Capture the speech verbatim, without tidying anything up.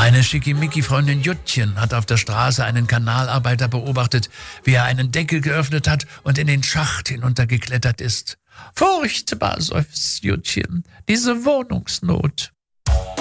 Meine Schickimicki-Freundin Juttchen hat auf der Straße einen Kanalarbeiter beobachtet, wie er einen Deckel geöffnet hat und in den Schacht hinuntergeklettert ist. »Furchtbar«, seufzt Juttchen, »diese Wohnungsnot.«